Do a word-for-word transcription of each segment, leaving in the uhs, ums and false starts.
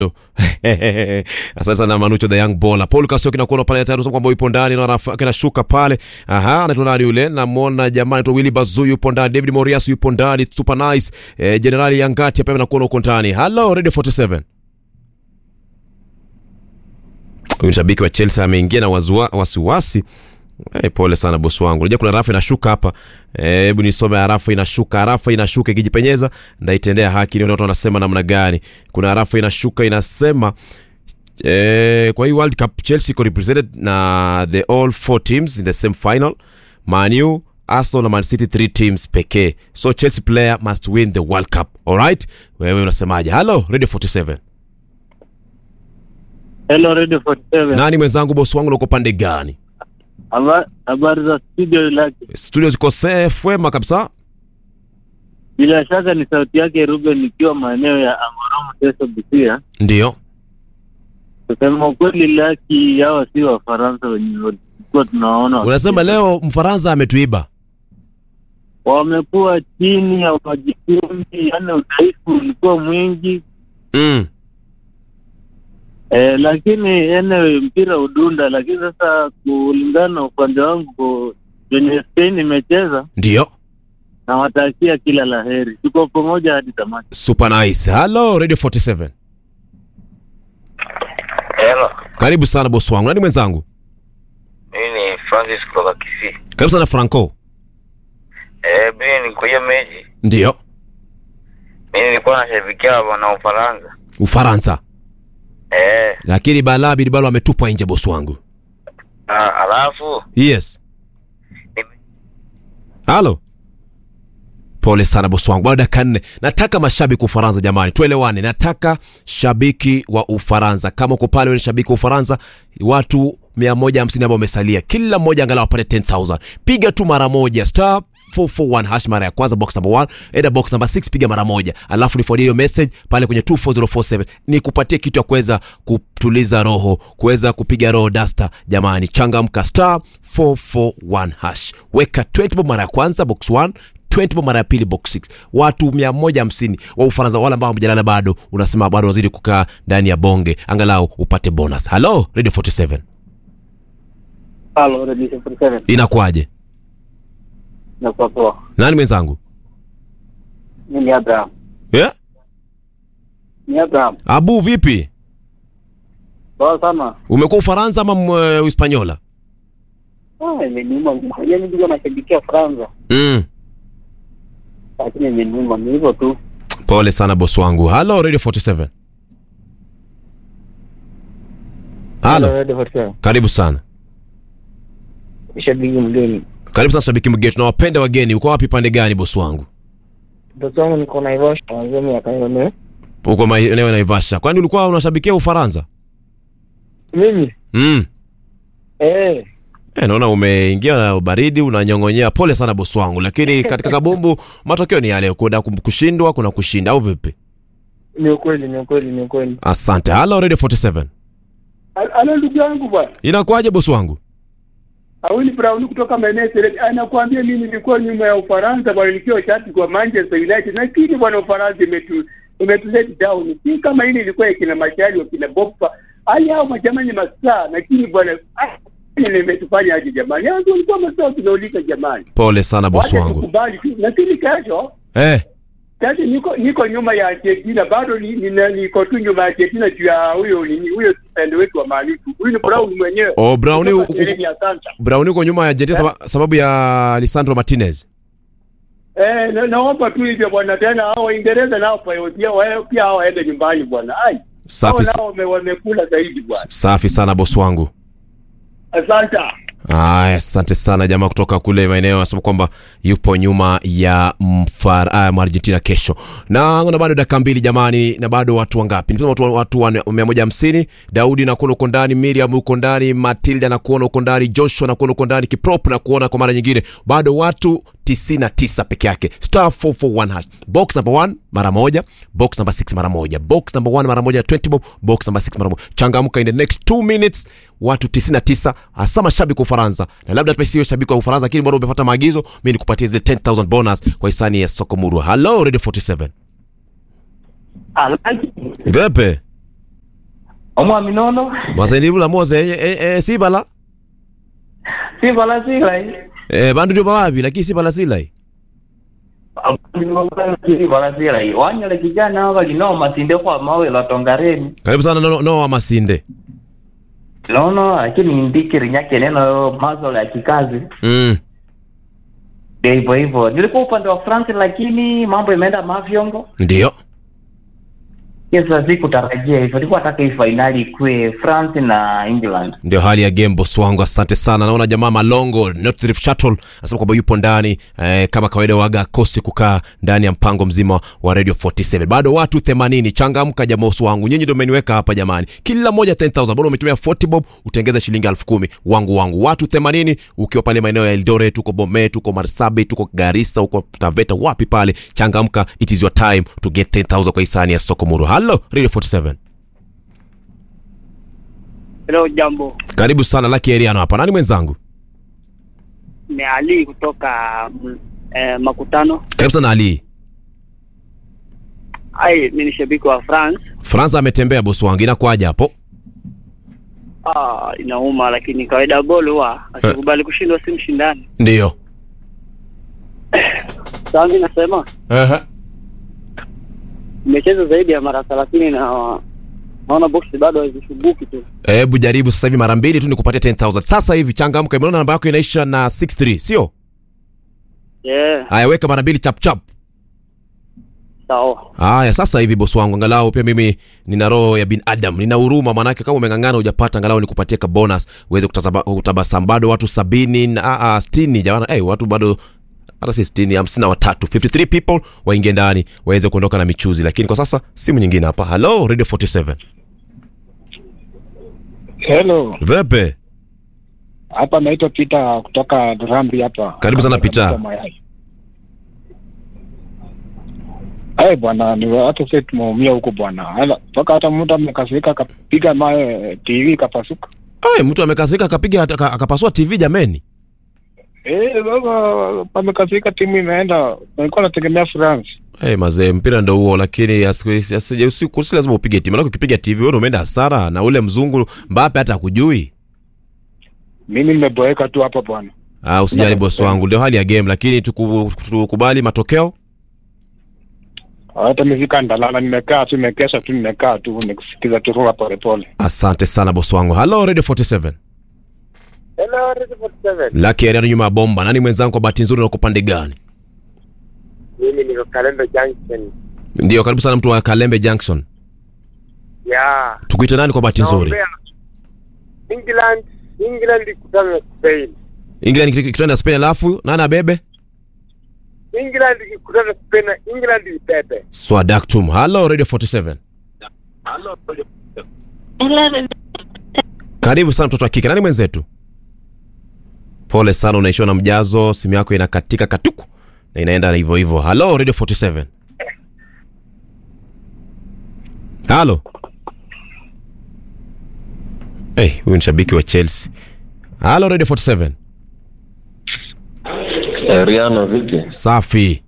Asante sana Manucho the young baller. Paul Kasioki na kuona pale tayari kwamba yupo ndani na kana shuka pale. Aha, anaitwa nani yule? Namuona jamani tu Willy Bazu yupo ndani, David Morias yupo ndani, super nice. Eh, General Yangati hapa na kuona uko ndani. Hello Radio forty-seven. Huyu shabiki wa Chelsea ameingia na wasiwasi. Eh, pole sana boss wangu. Unajua kuna rafa inashuka hapa. Eh, hebu nisome rafa inashuka, rafa inashuka ikijipenyeza ndaitendea haki. Ni watu wanasema namna gani? Kuna rafa inashuka inasema eh, kwa hii World Cup Chelsea iko represented na the all four teams in the same final. Man U, Arsenal na Man City three teams pekee. So Chelsea player must win the World Cup. All right? Wewe unasemaje? Hello Radio forty-seven. Hello Radio forty-seven. Nani mwenzangu boss wangu uko pande gani? Habari za studio lake. Studio ziko safe wema kabisa. Bila shaka ni sauti yake Ruben nikiwa maeneo ya Angoromo Teso Busia. Ndio. Kusema ukweli laki yao si wa Faransa wenyewe kwa tunaona. Unasema leo Mfaransa ametuiba. Wamekuwa chini ya majikumi, yani udhaifu ulikuwa mwingi. Mm. Eh, lakini ene mpira udunda, lakini sasa kulingana upande wangu kwenye Spain imecheza. Ndio. Na watakia kila laheri. Tuko pamoja hadi tamati. Super nice. Hello Radio forty-seven. Hello. Karibu sana boss wangu. Nani mwenzangu? Mimi ni Francis kutoka Kisii. Karibu sana Franco. Eh, mimi ni kwa hiyo mechi. Ndio. Mimi nilikuwa nashabikia wana Ufaransa. Ufaransa. Eh. Lakini Balabi Dibalo ametupwa nje boss wangu. Ah, alafu. Yes. Hello. Pole sana boss wangu. Baada ya nne. Nataka mashabiki wa Ufaransa jamani. Tuelewane. Nataka shabiki wa Ufaransa. Kama uko pale wewe shabiki wa Ufaransa, watu mia moja hamsini ambao wamesalia. Kila mmoja angalau apate ten thousand. Piga tu mara moja star four four one hash mara ya kwanza box number one, enda box number six piga mara moja. Alafu niforward hiyo message pale kwenye two four zero four seven. Nikupatie kitu ya kuweza kutuliza roho, kuweza kupiga roho duster jamani. Changamka star four four one hash. Weka twenty bob mara ya kwanza box one, twenty bob mara ya pili box six. Watu mia moja hamsini wa Ufaransa wala ambao mjalala bado unasema bado wazidi kukaa ndani ya bonge angalau upate bonus. Hello Radio forty-seven. Hello Radio forty-seven. Inakuaje? Na kwa poa. Nani mwenzangu? Mimi Abraham. Yeah? Ni Abraham. Abu vipi? Poa sana. Umekuwa Ufaransa ama Uhispaniola? Ah, nimenyuma. Yaani ndio nashabikia Faransa. Mm. Lakini nimenyuma ni hivyo tu. Pole sana boss wangu. Hello Radio forty-seven. Hello Radio forty-seven. Karibu sana. Shabiki mgeni. Karibu sana shabiki mgeni. Tunawapenda wageni. Uko wapi pande gani boss wangu? Boss wangu niko Naivasha, Tanzania ya Kayole. Uko maeneo ya Naivasha. Kwani ulikuwa unashabikia Ufaransa? Mimi? Mm. Eh. Eh, naona umeingia na baridi unanyongonyea. Pole sana boss wangu. Lakini katika kabumbu matokeo ni yale, kuna kushindwa, kuna kushinda au vipi? Ni ukweli, ni ukweli, ni ukweli. Asante. Hello Radio forty-seven. Ana ndugu yangu bwana. Inakuaje boss wangu? Awili Brown kutoka maeneo ya anakuambia mimi nilikuwa nyuma ya Ufaransa bwana, nilikuwa shati kwa Manchester United. Na kile bwana Ufaransa imetu imetu let down. Si kama ile ilikuwa kina Machali wa kina Boppa. Hali hao majamani masaa, lakini bwana ile imetufanya aje jamani. Hao walikuwa masaa tunaulika jamani. Pole sana boss wangu. Kubali tu. Lakini kesho eh Sasa niko niko nyuma ya Argentina bado ni niko tu nyuma ya Argentina juu ya huyo ni huyo stand wetu wa Maliku. Huyu ni Brown mwenyewe. Oh, Brown Brown uko nyuma ya Argentina yeah. Sababu ya Lisandro Martinez. Eh, na naomba tu hivyo bwana, tena hao Waingereza nao pia wao pia hao waende nyumbani bwana. Ai. Safi. Nao wamekula zaidi bwana. Safi sana boss wangu. Asante. Aya, asante sana jamaa kutoka kule maeneo anasema kwamba yupo nyuma ya mfar ah, Argentina kesho. Na ngona bado dakika mbili jamani, na bado watu wangapi? Nipo watu watu mia moja hamsini. Daudi na kuona uko ndani, Miriam uko ndani, Matilda na kuona uko ndani, Joshua na kuona uko ndani, Kiprop na kuona kwa mara nyingine. Bado watu tisini na tisa peke yake. Star four four one hash. Box number one mara moja, box number six mara moja, box number one mara moja twenty bob, box number six mara moja. Changamka in the next two minutes. Watu tisini na tisa hasa mashabiki wa Ufaransa. Na labda tupe shabiki wa Ufaransa lakini bado umefuata maagizo, mimi nikupatie zile ten thousand bonus kwa hisani ya Sokomuru. Hello Radio forty-seven. Alaki. Vipi? Omwa minono. Masendi bula moze eh eh sibala. Sibala silai. Eh bandu ndio bawapi lakini sibala silai. Sibala silai. Wanyale kijana wali no Masinde kwa mawe la Tongareni. Karibu sana no, no wa Masinde. No no, lakini ndikiri nyake neno mazo ya kikazi. Mm. Hivyo hivyo. Nilikuwa upande wa France lakini mambo yameenda mafyongo. Ndio. Yes, sikutarajia hivyo. Nilikuwa nataka hii finali ikue France na England. Ndio hali ya game boss wangu, asante sana. Naona jamaa Malongo Not Thrift Shuttle anasema kwamba yupo ndani eh, kama kawaida waga kosi kukaa ndani ya mpango mzima wa Radio forty-seven. Bado watu themanini, changamka jamaa boss wangu. Nyinyi ndio mmeniweka hapa jamani. Kila moja ten thousand. Bado umetumia forty bob utengeza shilingi elfu kumi wangu wangu. Watu themanini ukiwa pale maeneo ya Eldoret, tuko Bomet, tuko Marsabit, tuko Garissa, tuko Taveta, wapi pale. Changamka, it is your time to get ten thousand kwa hisani ya soko muru. Hello Radio forty-seven. Hello jambo. Karibu sana Lucky Eriano hapa. Nani mwenzangu? Ni Ali kutoka eh, Makutano. Karibu sana Ali. Ai, mimi ni shabiki wa France. France ametembea boss wangu, inakuaje hapo? Ah, inauma lakini kawaida goli huwa asikubali kushindwa si mshindani. Ndio. Sasa mimi nasema Eh eh. nimecheza zaidi ya mara thelathini na naona box bado haizishubuki tu. Hebu jaribu sasa hivi mara mbili tu nikupatie ten thousand. Sasa hivi changamka, umeona namba yako inaisha na six three, sio? Yeah. Haya weka mara mbili chap chap. Sawa. Haya sasa hivi boss wangu, angalau pia mimi nina roho ya bin Adam. Nina huruma, maana yake kama umengangana hujapata angalau nikupatie ka bonus uweze kutabasamu. Bado watu sabini na a sitini jamani. Eh hey, watu bado hata si sitini, hamsini na tatu, fifty-three people waingie ndani waweze kuondoka na michuzi. Lakini kwa sasa simu nyingine hapa. Hello Radio forty-seven. Hello. Vepe. Hapa naitwa Peter kutoka Rambi hapa. Karibu sana Peter. Eh bwana, ni watu sasa tumeumia huko bwana. Hala, toka hata mtu amekasirika akapiga mawe T V kapasuka. Eh, mtu amekasirika akapiga akapasua T V jameni. Eh, baba pamekasirika, timu imeenda. Nilikuwa nategemea France. Eh, hey, mazee mpira ndio huo, lakini asije usiku si lazima upige timu. Maana ukipiga T V wewe umeenda hasara na ule mzungu Mbappe hata hakujui. Mimi nimeboeka tu hapa bwana. Ah, usijali boss wangu. Ndio hali ya game, lakini tukubali matokeo. Hata mifika ndalala, nimekaa tu, nimekesha tu, nimekaa tu, nikusikiza tu kwa pole pole. Asante sana boss wangu. Hello Radio forty-seven. Hello Radio forty-seven. Lucky Eriano nyuma bomba. Nani mwenzangu kwa bahati nzuri na kupande gani? Mimi niko Kalembe Junction. Ndio, karibu sana mtu wa Kalembe Junction. Yeah. Tukuite nani kwa bahati nzuri? England, England ikutana na Spain. England ikutana na Spain, alafu nani abebe? England ikutana na Spain, England ibebe. Swadaktum. Hello Radio forty-seven. Hello. Hello. Karibu sana mtoto wa kike. Nani mwenzetu? Pole sana, unaishiwa na mjazo, simu yako inakatika katuku na inaenda hivyo hivyo. Hello Radio forty-seven. Hello. Eh, hey, huyu ni shabiki wa Chelsea. Hello Radio forty-seven. Eriano vipi? Safi.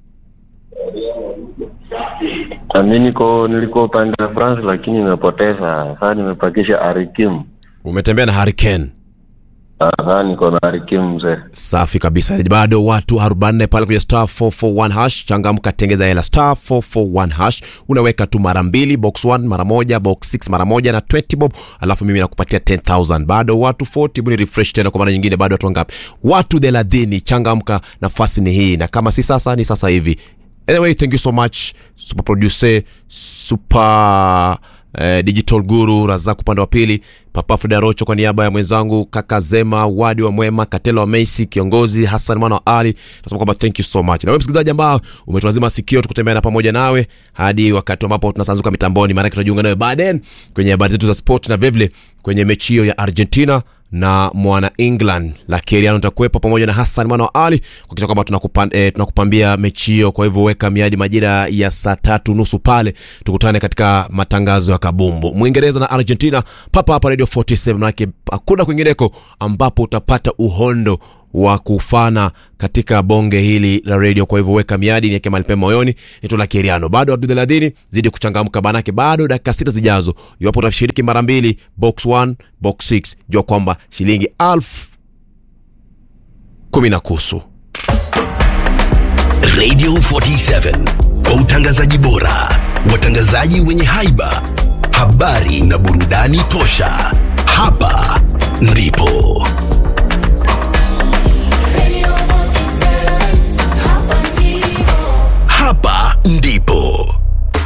Mimi niko nilikuwa upande wa France lakini nimepoteza. Sasa nimepakisha Harikim. Umetembea na Hurricane. Ah, niko na Harikim mzee. Safi kabisa. Bado watu arobaini pale kwenye star four four one hash. Changamka, tengeza hela star four four one hash. Unaweka tu mara mbili, box one mara moja, box six mara moja na twenty bob. Alafu mimi nakupatia ten thousand. Bado watu forty, buni refresh tena kwa mara nyingine. Bado watu ngapi? Watu thelathini. Changamka, nafasi ni hii. Na kama si sasa ni sasa hivi. Anyway, thank you so much super producer, super uh, digital guru Razak upande wa pili, Papa Frida Rocho kwa niaba ya mwenzangu Kaka Zema, Wadi wa Mwema, Katelo wa Messi, kiongozi Hassan Mwana wa Ali. Nasema kwamba thank you so much. Na wewe msikilizaji ambao umetulazima sikio tukutembea na pamoja nawe hadi wakati ambapo tunasanzuka mitamboni, maana tunajiunga nawe baadaye kwenye habari zetu za sport na vivile kwenye mechi ya Argentina na mwana England. Lucky Eriano tutakuepo pamoja na Hassan Mwana wa Ali kwa kwamba tunakupan, eh, tunakupambia mechi hiyo. Kwa hivyo weka miadi majira ya saa tatu nusu pale tukutane katika matangazo ya kabumbu. Muingereza na Argentina papa hapa Radio forty-seven, maana hakuna kwingineko ambapo utapata uhondo wa kufana katika bonge hili la radio. Kwa hivyo weka miadi, niweke malipe moyoni. Nito la Kiriano. Bado watu thelathini, zidi kuchangamka banake. Bado dakika sita zijazo. Iwapo utashiriki mara mbili, box one, box six, jua kwamba shilingi elfu kumi na kusu. Radio forty-seven, kwa utangazaji bora, watangazaji wenye haiba, habari na burudani tosha. Hapa ndipo